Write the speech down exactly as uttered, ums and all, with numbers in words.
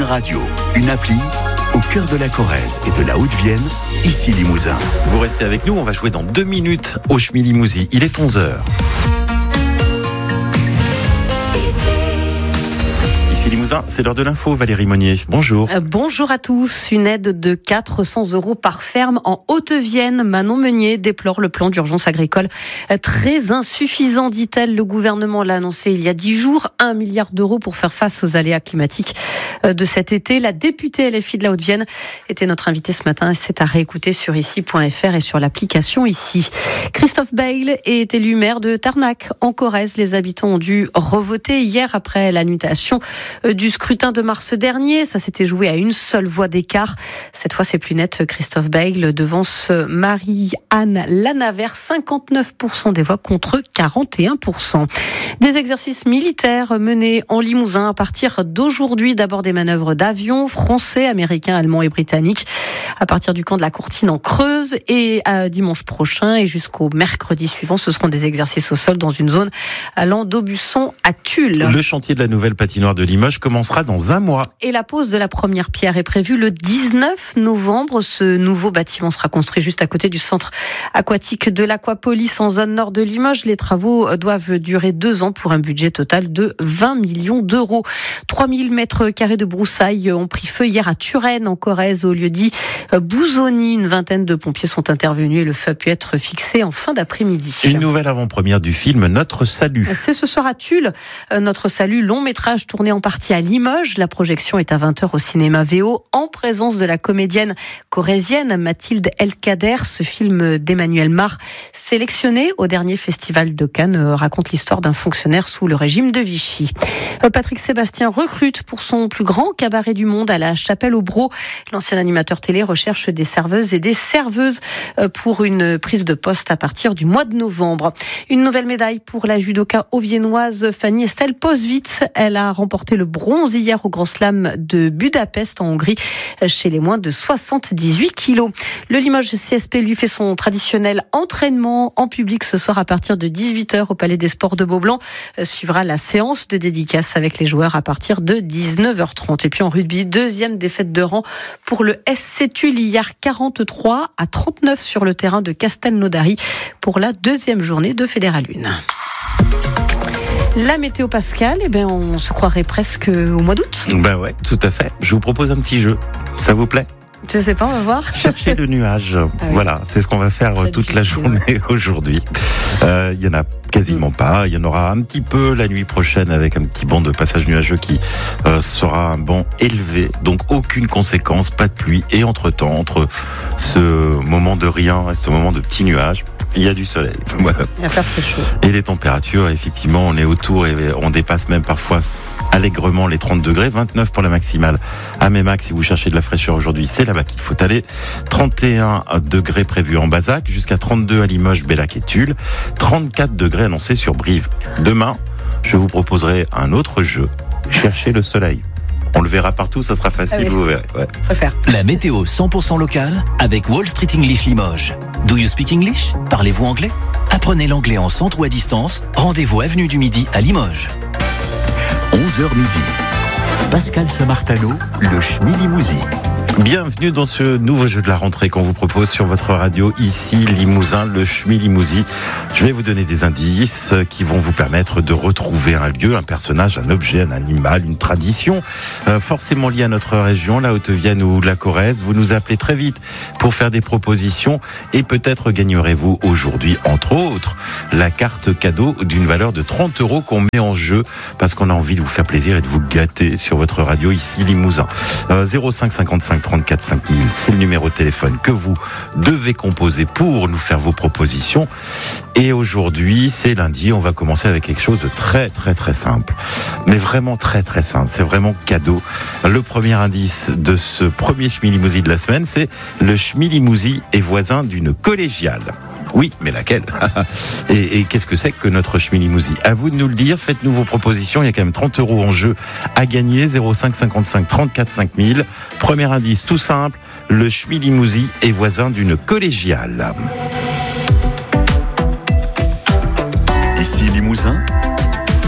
Radio, une appli au cœur de la Corrèze et de la Haute-Vienne, ici Limousin. Vous restez avec nous, on va jouer dans deux minutes au Schmilimousi. Il est onze heures. Limousin, c'est l'heure de l'info. Valérie Monnier, bonjour. Euh, bonjour à tous. Une aide de quatre cents euros par ferme en Haute-Vienne. Manon Meunier déplore le plan d'urgence agricole euh, très insuffisant, dit-elle. Le gouvernement l'a annoncé il y a dix jours. Un milliard d'euros pour faire face aux aléas climatiques euh, de cet été. La députée L F I de la Haute-Vienne était notre invitée ce matin. C'est à réécouter sur ici point f r et sur l'application ici. Christophe Bayle est élu maire de Tarnac en Corrèze. Les habitants ont dû revoter hier après l'annulation du scrutin de mars dernier. Ça s'était joué à une seule voix d'écart. Cette fois, c'est plus net. Christophe Bayle devance Marie-Anne Lanavert, cinquante-neuf pour cent des voix contre quarante et un pour cent. Des exercices militaires menés en Limousin à partir d'aujourd'hui. D'abord des manœuvres d'avions français, américains, allemands et britanniques à partir du camp de la Courtine en Creuse, et à dimanche prochain et jusqu'au mercredi suivant, ce seront des exercices au sol dans une zone allant d'Aubusson à Tulle. Le chantier de la nouvelle patinoire de Limoges commencera dans un mois. Et la pose de la première pierre est prévue le dix-neuf novembre. Ce nouveau bâtiment sera construit juste à côté du centre aquatique de l'Aquapolis en zone nord de Limoges. Les travaux doivent durer deux ans pour un budget total de vingt millions d'euros. trois mille mètres carrés de broussailles ont pris feu hier à Turenne en Corrèze au lieu-dit Bouzoni. Une vingtaine de pompiers sont intervenus et le feu a pu être fixé en fin d'après-midi. Une nouvelle avant-première du film Notre Salut. C'est ce soir à Tulle. Notre Salut, long métrage tourné en partie à Limoges. La projection est à vingt heures au cinéma V O en présence de la comédienne corrézienne Mathilde Elkader. Ce film d'Emmanuel Mar, sélectionné au dernier festival de Cannes, raconte l'histoire d'un fonctionnaire sous le régime de Vichy. Patrick Sébastien recrute pour son plus grand cabaret du monde à la Chapelle-au-Brau. L'ancien animateur télé recherche des serveuses et des serveuses pour une prise de poste à partir du mois de novembre. Une nouvelle médaille pour la judoka auviennoise Fanny Estelle Posvitz. Elle a remporté le bronze hier au Grand Slam de Budapest en Hongrie chez les moins de soixante-dix-huit kilos. Le Limoges C S P lui fait son traditionnel entraînement en public ce soir à partir de dix-huit heures au Palais des Sports de Beaublanc. Suivra la séance de dédicace avec les joueurs à partir de dix-neuf heures trente. Et puis en rugby, deuxième défaite de rang pour le S C Tulle hier, quarante-trois à trente-neuf sur le terrain de Castelnaudary pour la deuxième journée de Fédéral un. La météo Pascal, eh ben on se croirait presque au mois d'août. Ben ouais, tout à fait. Je vous propose un petit jeu. Ça vous plaît ? Je sais pas, on va voir. Chercher le nuage. Ah oui. Voilà, c'est ce qu'on va faire Très toute difficile. la journée aujourd'hui. Euh, il y en a quasiment mmh. pas. Il y en aura un petit peu la nuit prochaine avec un petit banc de passage nuageux qui euh, sera un banc élevé. Donc aucune conséquence, pas de pluie. Et entre-temps, entre ce moment de rien et ce moment de petits nuages, il y a du soleil. Voilà. Il va faire très chaud. Et les températures, effectivement, on est autour et on dépasse même parfois allègrement les trente degrés. vingt-neuf pour la maximale à Mémac. Si vous cherchez de la fraîcheur aujourd'hui, c'est là-bas qu'il faut aller. trente et un degrés prévus en Bazac, jusqu'à trente-deux à Limoges, Bellac et Tulle. trente-quatre degrés annoncés sur Brive. Demain, je vous proposerai un autre jeu. Chercher le soleil. On le verra partout, ça sera facile, ah oui. vous verrez. Ouais. Préfère. La météo cent pour cent locale avec Wall Street English Limoges. Do you speak English ? Parlez-vous anglais ? Apprenez l'anglais en centre ou à distance. Rendez-vous avenue du Midi à Limoges. onze heures midi. Pascal Samartano, le Schmilimousi. Bienvenue dans ce nouveau jeu de la rentrée qu'on vous propose sur votre radio, ici Limousin, le Schmilimousi. Je vais vous donner des indices qui vont vous permettre de retrouver un lieu, un personnage, un objet, un animal, une tradition, euh, forcément liée à notre région, la Haute-Vienne ou la Corrèze. Vous nous appelez très vite pour faire des propositions et peut-être gagnerez-vous aujourd'hui, entre autres, la carte cadeau d'une valeur de trente euros qu'on met en jeu parce qu'on a envie de vous faire plaisir et de vous gâter sur votre radio, ici Limousin. Euh, zéro cinq cinquante-cinq trente-quatre cinq mille, c'est le numéro de téléphone que vous devez composer pour nous faire vos propositions. Et aujourd'hui, c'est lundi, on va commencer avec quelque chose de très très très simple. Mais vraiment très très simple, c'est vraiment cadeau. Le premier indice de ce premier Schmilimousi de la semaine, c'est le Schmilimousi est voisin d'une collégiale. Oui, mais laquelle ? et, et qu'est-ce que c'est que notre Schmilimousi ? À vous de nous le dire, faites-nous vos propositions, il y a quand même trente euros en jeu à gagner, zéro cinq cinquante-cinq trente-quatre cinq mille. Premier indice tout simple, le Schmilimousi est voisin d'une collégiale.